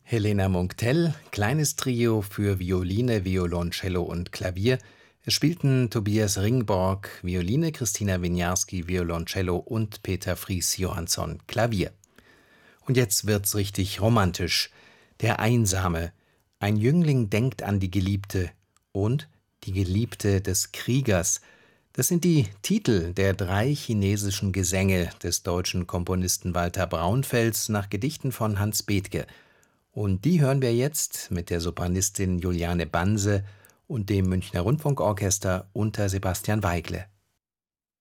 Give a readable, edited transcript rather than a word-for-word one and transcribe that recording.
Helena Munktell, kleines Trio für Violine, Violoncello und Klavier. Es spielten Tobias Ringborg, Violine, Christina Winiarski, Violoncello und Peter Fries-Johansson, Klavier. Und jetzt wird's richtig romantisch. Der Einsame. Ein Jüngling denkt an die Geliebte und die Geliebte des Kriegers. Das sind die Titel der 3 chinesischen Gesänge des deutschen Komponisten Walter Braunfels nach Gedichten von Hans Bethge. Und die hören wir jetzt mit der Sopranistin Juliane Banse und dem Münchner Rundfunkorchester unter Sebastian Weigle.